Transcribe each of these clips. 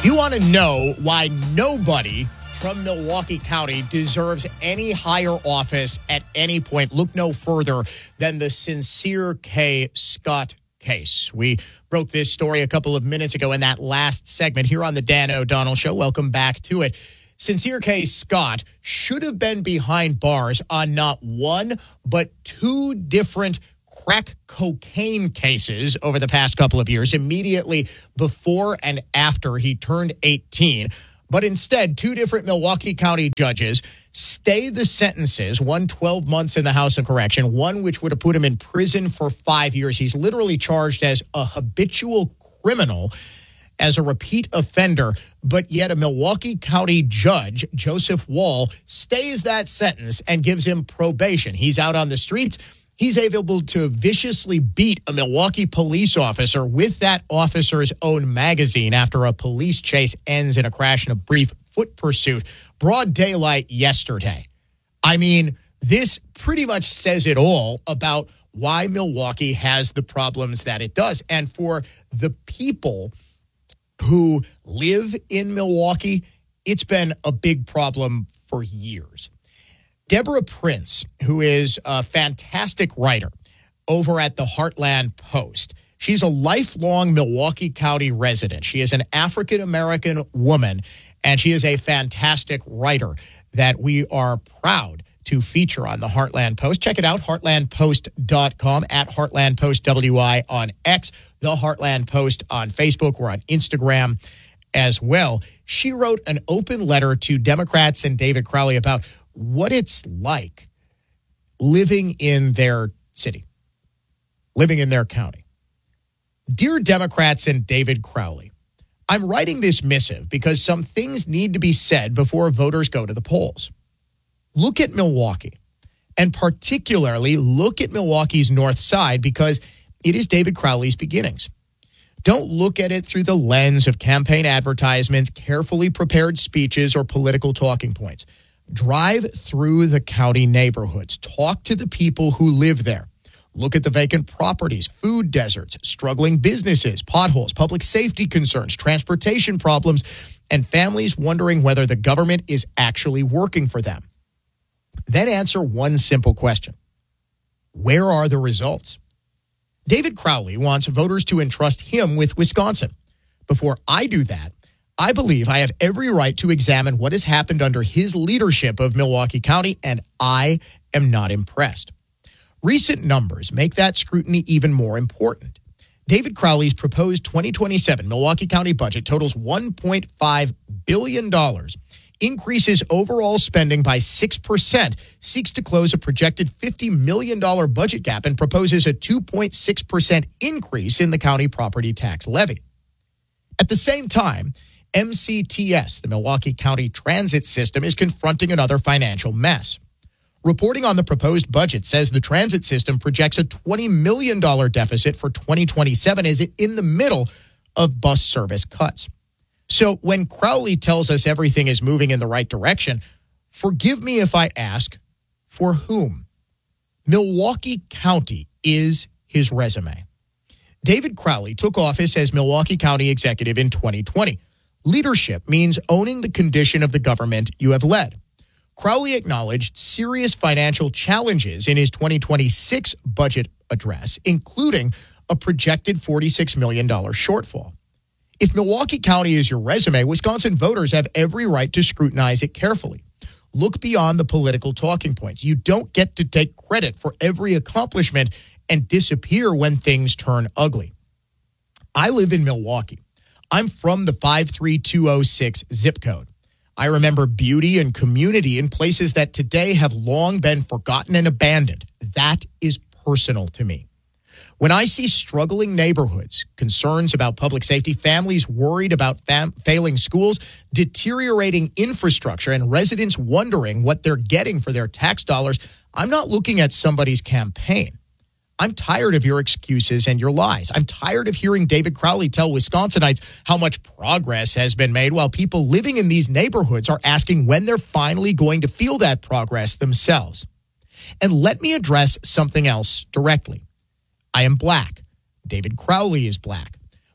You want to know why nobody from Milwaukee County deserves any higher office at any point? Look no further than the Sincere K. Scott case. We broke this story a couple of minutes ago in that last segment here on the Dan O'Donnell Show. Welcome back to it. Sincere K. Scott should have been behind bars on not one, but two different crack cocaine cases over the past couple of years, immediately before and after he turned 18. But instead, two different Milwaukee County judges stayed the sentences, one 12 months in the House of Correction, one which would have put him in prison for 5 years. He's literally charged as a habitual criminal, as a repeat offender, but yet a Milwaukee County judge, Joseph Wall, stays that sentence and gives him probation. He's out on the streets. He's able to viciously beat a Milwaukee police officer with that officer's own magazine after a police chase ends in a crash and a brief foot pursuit. Broad daylight yesterday. I mean, this pretty much says it all about why Milwaukee has the problems that it does. And for the people who live in Milwaukee, it's been a big problem for years. Deborah Prince, who is a fantastic writer over at the Heartland Post, she's a lifelong Milwaukee County resident. She is an African-American woman, and she is a fantastic writer that we are proud to feature on the Heartland Post. Check it out, heartlandpost.com, at Heartland Post WI on X, the Heartland Post on Facebook. We're on Instagram as well. She wrote an open letter to Democrats and David Crowley about what it's like living in their city, living in their county. Dear Democrats and David Crowley, I'm writing this missive because some things need to be said before voters go to the polls. Look at Milwaukee, and particularly look at Milwaukee's north side, because it is David Crowley's beginnings. Don't look at it through the lens of campaign advertisements, carefully prepared speeches, or political talking points. Drive through the county neighborhoods. Talk to the people who live there. Look at the vacant properties, food deserts, struggling businesses, potholes, public safety concerns, transportation problems, and families wondering whether the government is actually working for them. Then answer one simple question. Where are the results? David Crowley wants voters to entrust him with Wisconsin. Before I do that, I believe I have every right to examine what has happened under his leadership of Milwaukee County, and I am not impressed. Recent numbers make that scrutiny even more important. David Crowley's proposed 2027 Milwaukee County budget totals $1.5 billion, increases overall spending by 6%, seeks to close a projected $50 million budget gap, and proposes a 2.6% increase in the county property tax levy. At the same time, MCTS, the Milwaukee County Transit System, is confronting another financial mess. Reporting on the proposed budget says the transit system projects a $20 million deficit for 2027 as it in the middle of bus service cuts. So when Crowley tells us everything is moving in the right direction, forgive me if I ask, for whom? Milwaukee County is his resume. David Crowley took office as Milwaukee County executive in 2020. Leadership means owning the condition of the government you have led. Crowley acknowledged serious financial challenges in his 2026 budget address, including a projected $46 million shortfall. If Milwaukee County is your resume, Wisconsin voters have every right to scrutinize it carefully. Look beyond the political talking points. You don't get to take credit for every accomplishment and disappear when things turn ugly. I live in Milwaukee. I'm from the 53206 zip code. I remember beauty and community in places that today have long been forgotten and abandoned. That is personal to me. When I see struggling neighborhoods, concerns about public safety, families worried about failing schools, deteriorating infrastructure, and residents wondering what they're getting for their tax dollars, I'm not looking at somebody's campaign. I'm tired of your excuses and your lies. I'm tired of hearing David Crowley tell Wisconsinites how much progress has been made while people living in these neighborhoods are asking when they're finally going to feel that progress themselves. And let me address something else directly. I am black. David Crowley is black.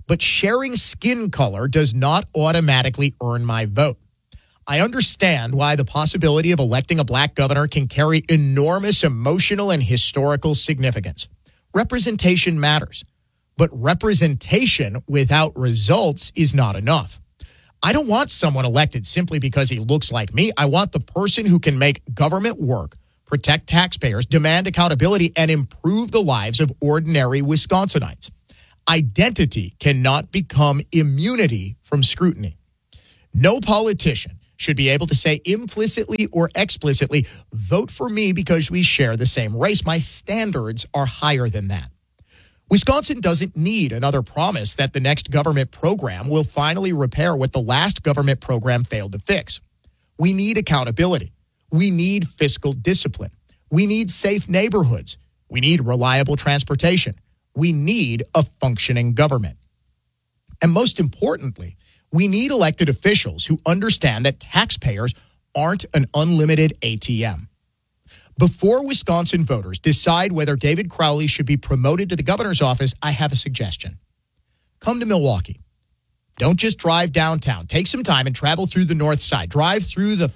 but sharing skin color does not automatically earn my vote. I understand why the possibility of electing a black governor can carry enormous emotional and historical significance. Representation matters, but representation without results is not enough. I don't want someone elected simply because he looks like me. I want the person who can make government work, protect taxpayers, demand accountability, and improve the lives of ordinary Wisconsinites. Identity cannot become immunity from scrutiny. No politician should be able to say implicitly or explicitly, vote for me because we share the same race. My standards are higher than that. Wisconsin doesn't need another promise that the next government program will finally repair what the last government program failed to fix. We need accountability. We need fiscal discipline. We need safe neighborhoods. We need reliable transportation. We need a functioning government. And most importantly, we need elected officials who understand that taxpayers aren't an unlimited ATM. Before Wisconsin voters decide whether David Crowley should be promoted to the governor's office, I have a suggestion. Come to Milwaukee. Don't just drive downtown. Take some time and travel through the north side. Drive through the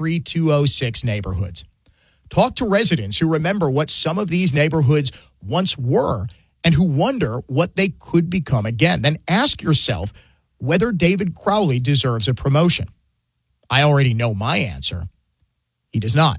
53206 neighborhoods. Talk to residents who remember what some of these neighborhoods once were and who wonder what they could become again. Then ask yourself whether David Crowley deserves a promotion. I already know my answer. He does not.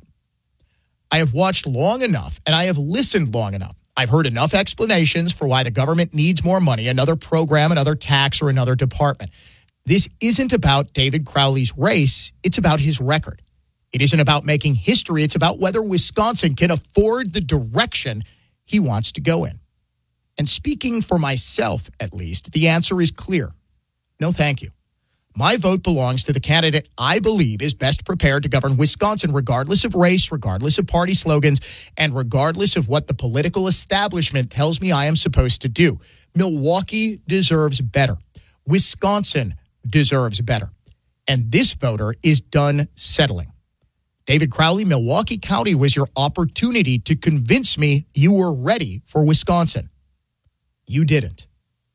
I have watched long enough and I have listened long enough. I've heard enough explanations for why the government needs more money, another program, another tax, or another department. This isn't about David Crowley's race. It's about his record. It isn't about making history. It's about whether Wisconsin can afford the direction he wants to go in. And speaking for myself, at least, the answer is clear. No, thank you. My vote belongs to the candidate I believe is best prepared to govern Wisconsin, regardless of race, regardless of party slogans, and regardless of what the political establishment tells me I am supposed to do. Milwaukee deserves better. Wisconsin deserves better. And this voter is done settling. David Crowley, Milwaukee County was your opportunity to convince me you were ready for Wisconsin. You didn't.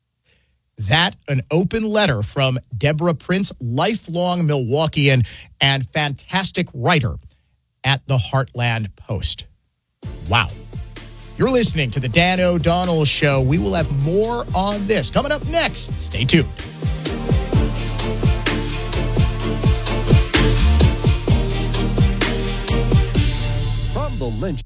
That, an open letter from Deborah Prince, lifelong Milwaukeean and fantastic writer at the Heartland Post. Wow. You're listening to the Dan O'Donnell Show. We will have more on this coming up next. Stay tuned. From the Lynch.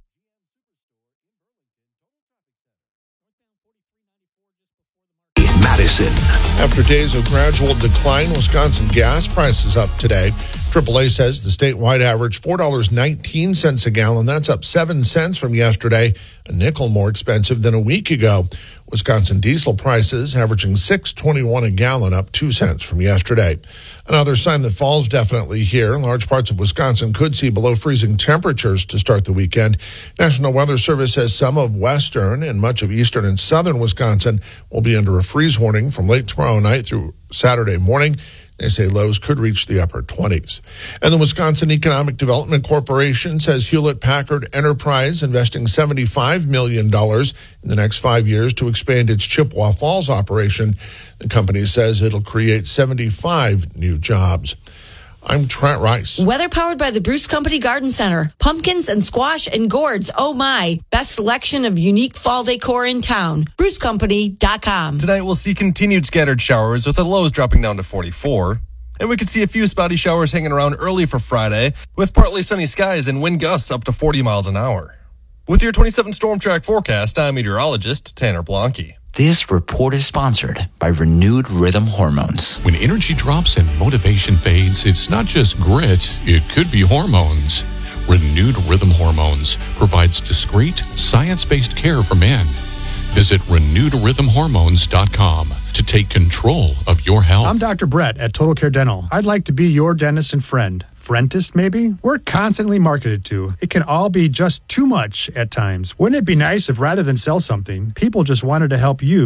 Madison. After days of gradual decline, Wisconsin gas prices up today. AAA says the statewide average $4.19 a gallon. That's up 7 cents from yesterday, a nickel more expensive than a week ago. Wisconsin diesel prices averaging $6.21 a gallon, up 2 cents from yesterday. Another sign that fall's definitely here. Large parts of Wisconsin could see below freezing temperatures to start the weekend. National Weather Service says some of western and much of eastern and southern Wisconsin will be under a freeze warning from late tomorrow night through Saturday morning. They say lows could reach the upper 20s. And the Wisconsin Economic Development Corporation says Hewlett-Packard Enterprise investing $75 million in the next 5 years to expand its Chippewa Falls operation. The company says it'll create 75 new jobs. I'm Trent Rice. Weather powered by the Bruce Company Garden Center. Pumpkins and squash and gourds. Oh my. Best selection of unique fall decor in town. BruceCompany.com. Tonight we'll see continued scattered showers with the lows dropping down to 44. And we could see a few spotty showers hanging around early for Friday with partly sunny skies and wind gusts up to 40 miles an hour. With your 27 Storm Track forecast, I'm meteorologist Tanner Blanke. This report is sponsored by Renewed Rhythm Hormones. When energy drops and motivation fades, it's not just grit, it could be hormones. Renewed Rhythm Hormones provides discreet, science-based care for men. Visit renewedrhythmhormones.com to take control of your health. I'm Dr. Brett at Total Care Dental. I'd like to be your dentist and friend. Frentist, maybe? We're constantly marketed to. It can all be just too much at times. Wouldn't it be nice if rather than sell something, people just wanted to help you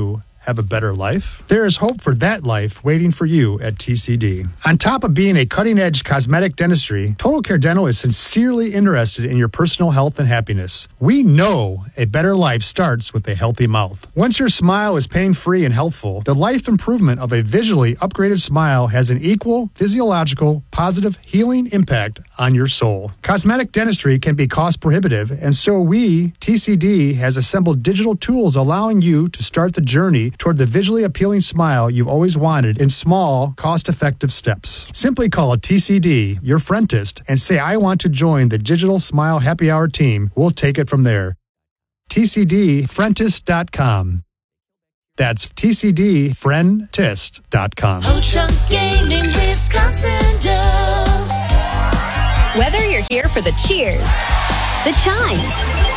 have a better life? There is hope for that life waiting for you at TCD. On top of being a cutting-edge cosmetic dentistry, Total Care Dental is sincerely interested in your personal health and happiness. We know a better life starts with a healthy mouth. Once your smile is pain-free and healthful, the life improvement of a visually upgraded smile has an equal, physiological, positive, healing impact on your soul. Cosmetic dentistry can be cost prohibitive, and so we, TCD, has assembled digital tools allowing you to start the journey toward the visually appealing smile you've always wanted in small, cost-effective steps. Simply call a TCD, your Frentist, and say, I want to join the Digital Smile Happy Hour team. We'll take it from there. TCDFrentist.com. That's TCDFrentist.com. Ho-Chunk Gaming, Wisconsin Dells. Whether you're here for the cheers, the chimes,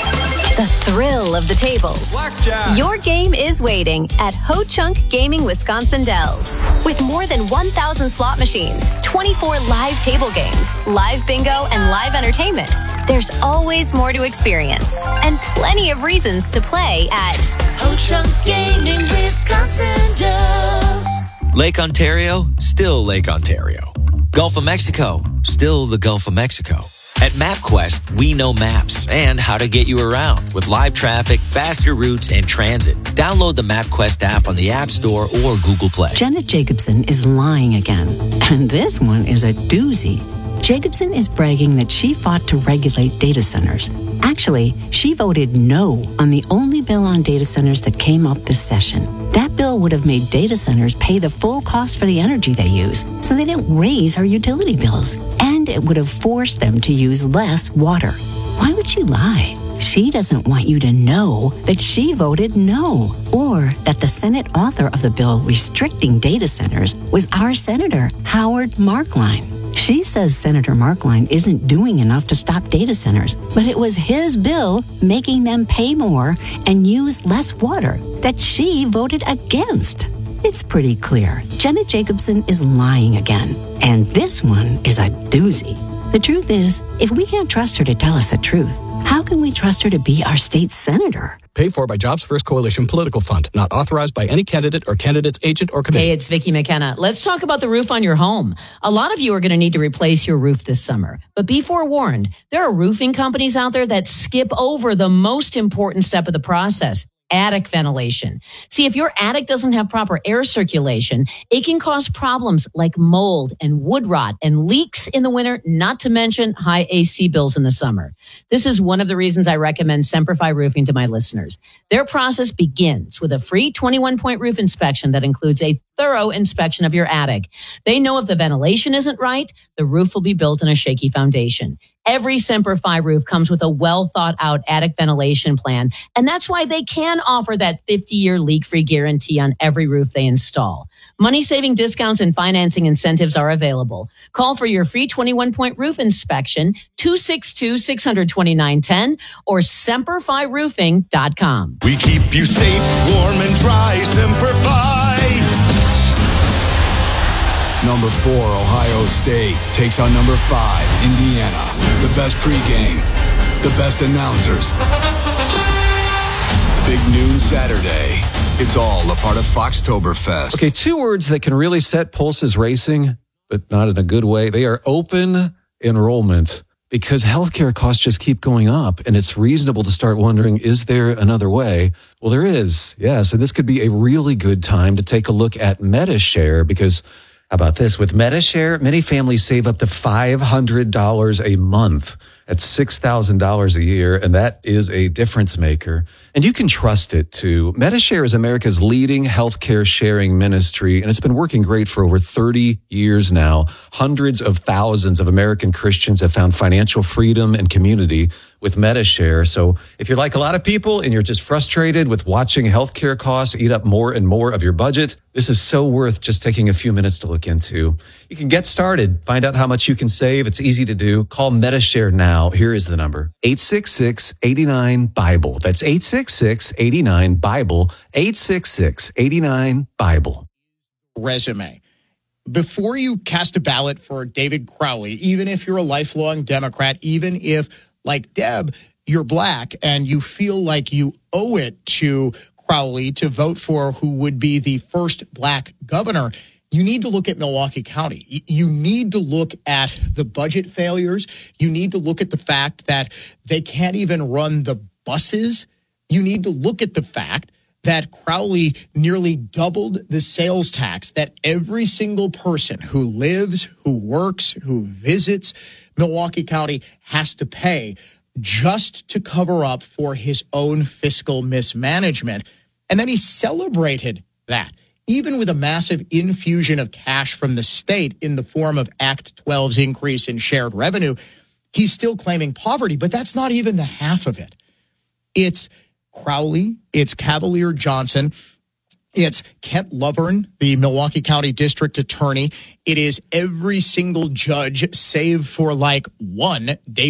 the thrill of the tables, Blackjack. your game is waiting at Ho-Chunk Gaming Wisconsin Dells. With more than 1,000 slot machines, 24 live table games, live bingo, and live entertainment, there's always more to experience and plenty of reasons to play at Ho-Chunk Gaming, Wisconsin Dells. Lake Ontario, still Lake Ontario. Gulf of Mexico, still the Gulf of Mexico. At MapQuest, we know maps and how to get you around with live traffic, faster routes, and transit. Download the MapQuest app on the App Store or Google Play. Janet Jacobson is lying again, and this one is a doozy. Jacobson is bragging that she fought to regulate data centers. Actually, she voted no on the only bill on data centers that came up this session. That bill would have made data centers pay the full cost for the energy they use, so they don't raise our utility bills. And it would have forced them to use less water. Why would she lie? She doesn't want you to know that she voted no, or that the Senate author of the bill restricting data centers was our Senator, Howard Markline. She says Senator Markline isn't doing enough to stop data centers, but it was his bill making them pay more and use less water that she voted against. It's pretty clear. Janet Jacobson is lying again, and this one is a doozy. The truth is, if we can't trust her to tell us the truth, how can we trust her to be our state senator? Paid for by Jobs First Coalition Political Fund. Not authorized by any candidate or candidate's agent or committee. Hey, it's Vicki McKenna. Let's talk about the roof on your home. A lot of you are going to need to replace your roof this summer. But be forewarned, there are roofing companies out there that skip over the most important step of the process. Attic ventilation. See, if your attic doesn't have proper air circulation, it can cause problems like mold and wood rot and leaks in the winter, not to mention high AC bills in the summer. This is one of the reasons I recommend Semperfi Roofing to my listeners. Their process begins with a free 21-point roof inspection that includes a thorough inspection of your attic. They know if the ventilation isn't right, the roof will be built on a shaky foundation. Every Semperfi roof comes with a well-thought-out attic ventilation plan, and that's why they can offer that 50-year leak-free guarantee on every roof they install. Money-saving discounts and financing incentives are available. Call for your free 21-point roof inspection, 262-629-10, or SemperFiRoofing.com. We keep you safe, warm, and dry. Semperfi. Number 4, Ohio State takes on number 5, Indiana. The best pregame, the best announcers. Big noon Saturday. It's all a part of Foxtoberfest. Okay, 2 words that can really set pulses racing, but not in a good way. They are open enrollment, because healthcare costs just keep going up, and it's reasonable to start wondering, is there another way? Well, there is, yes, and this could be a really good time to take a look at MediShare, because how about this? With MediShare, many families save up to $500 a month. That's $6,000 a year, and that is a difference maker. And you can trust it, too. MediShare is America's leading healthcare sharing ministry, and it's been working great for over 30 years now. Hundreds of thousands of American Christians have found financial freedom and community with MediShare. So if you're like a lot of people and you're just frustrated with watching healthcare costs eat up more and more of your budget, this is so worth just taking a few minutes to look into. You can get started. Find out how much you can save. It's easy to do. Call MediShare now. Here is the number. 866-89-BIBLE. That's 866-89-BIBLE. 866-89-BIBLE. Resume. Before you cast a ballot for David Crowley, even if you're a lifelong Democrat, even if, like Deb, you're black and you feel like you owe it to Crowley to vote for who would be the first black governor, you need to look at Milwaukee County. You need to look at the budget failures. You need to look at the fact that they can't even run the buses. You need to look at the fact that Crowley nearly doubled the sales tax that every single person who lives, who works, who visits Milwaukee County has to pay just to cover up for his own fiscal mismanagement. And then he celebrated that, even with a massive infusion of cash from the state in the form of Act 12's increase in shared revenue. He's still claiming poverty, but that's not even the half of it. It's Crowley, it's Cavalier Johnson, it's Kent Lovern, the Milwaukee County District Attorney. It is every single judge, save for like one, David